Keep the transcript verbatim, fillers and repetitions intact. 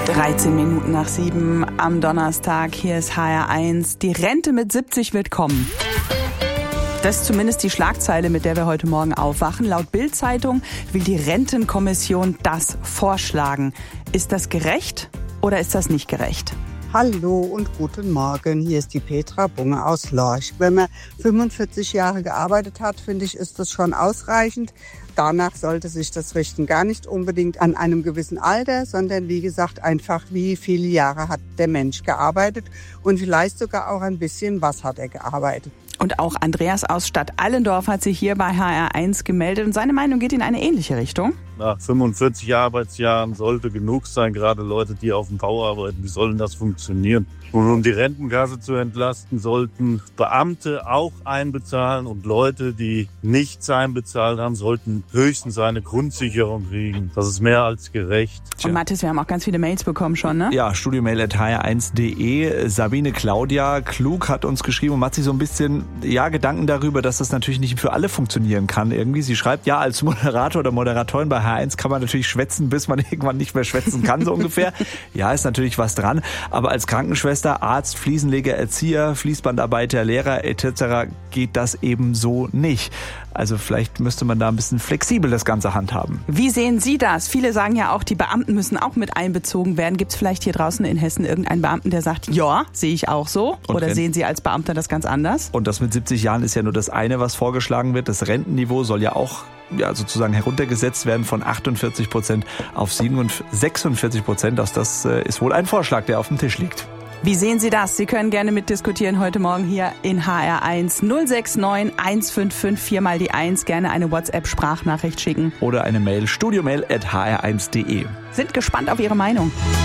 dreizehn Minuten nach sieben am Donnerstag. Hier ist H R eins. Die Rente mit siebzig wird kommen. Das ist zumindest die Schlagzeile, mit der wir heute Morgen aufwachen. Laut Bild-Zeitung will die Rentenkommission das vorschlagen. Ist das gerecht oder ist das nicht gerecht? Hallo und guten Morgen, hier ist die Petra Bunge aus Lorch. Wenn man fünfundvierzig Jahre gearbeitet hat, finde ich, ist das schon ausreichend. Danach sollte sich das richten, gar nicht unbedingt an einem gewissen Alter, sondern wie gesagt einfach, wie viele Jahre hat der Mensch gearbeitet und vielleicht sogar auch ein bisschen, was hat er gearbeitet. Und auch Andreas aus Stadt Allendorf hat sich hier bei H R eins gemeldet und seine Meinung geht in eine ähnliche Richtung. Nach fünfundvierzig Arbeitsjahren sollte genug sein, gerade Leute, die auf dem Bau arbeiten, wie sollen das funktionieren? Und um die Rentenkasse zu entlasten, sollten Beamte auch einbezahlen und Leute, die nichts einbezahlt haben, sollten höchstens eine Grundsicherung kriegen. Das ist mehr als gerecht. Und Mathis, wir haben auch ganz viele Mails bekommen schon, ne? Ja, studiomail at h r eins punkt d e. Sabine Claudia Klug hat uns geschrieben und macht sich so ein bisschen ja, Gedanken darüber, dass das natürlich nicht für alle funktionieren kann irgendwie. Sie schreibt, ja, als Moderator oder Moderatorin bei H R eins kann man natürlich schwätzen, bis man irgendwann nicht mehr schwätzen kann, so ungefähr. Ja, ist natürlich was dran. Aber als Krankenschwester, Arzt, Fliesenleger, Erzieher, Fließbandarbeiter, Lehrer et cetera geht das eben so nicht. Also vielleicht müsste man da ein bisschen flexibel das Ganze handhaben. Wie sehen Sie das? Viele sagen ja auch, die Beamten müssen auch mit einbezogen werden. Gibt es vielleicht hier draußen in Hessen irgendeinen Beamten, der sagt, ja, sehe ich auch so? Und Oder Rent- sehen Sie als Beamter das ganz anders? Und das mit siebzig Jahren ist ja nur das eine, was vorgeschlagen wird. Das Rentenniveau soll ja auch ja, sozusagen heruntergesetzt werden von achtundvierzig Prozent auf sechsundvierzig Prozent. Das ist wohl ein Vorschlag, der auf dem Tisch liegt. Wie sehen Sie das? Sie können gerne mitdiskutieren heute Morgen hier in H R eins. null sechs neun eins fünf fünf vier mal die eins. Gerne eine WhatsApp-Sprachnachricht schicken. Oder eine Mail, studiomail at h r eins punkt d e. Sind gespannt auf Ihre Meinung.